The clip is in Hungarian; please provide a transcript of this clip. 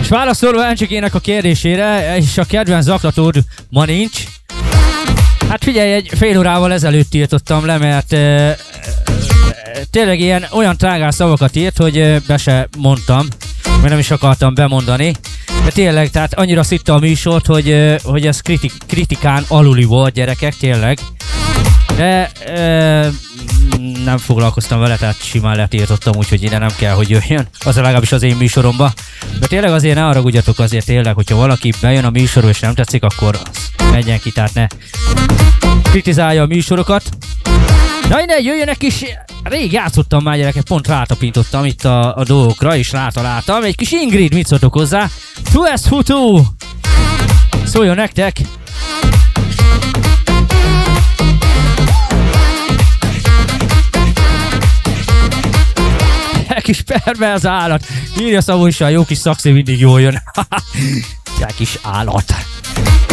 válaszolva Encsikének a kérdésére, és a kedvenc zaklatód ma nincs. Hát figyelj, egy fél órával ezelőtt tiltottam le, mert tényleg olyan trágás szavakat írt, hogy be se mondtam, mert nem is akartam bemondani. De tényleg, tehát annyira szitta a műsort, hogy ez kritikán aluli volt, gyerekek, tényleg. De nem foglalkoztam vele, tehát simán letiltottam, úgyhogy ide nem kell, hogy jöjjön. Az legalábbis az én műsoromba. De tényleg azért ne haragudjatok, azért tényleg, hogyha valaki bejön a műsorba és nem tetszik, akkor menjen ki, tehát ne kritizálja a műsorokat. Na innen jöjjönek is, rég játszottam már, gyerekek, pont rátapintottam itt a dolgokra, és rátaláltam. Egy kis Ingrid, mit szóltok hozzá? Tuesz futó! Szóljon nektek! Kis perverz állat. Írja Szabó is, a jó kis szakszív mindig jól jön. Kis állat.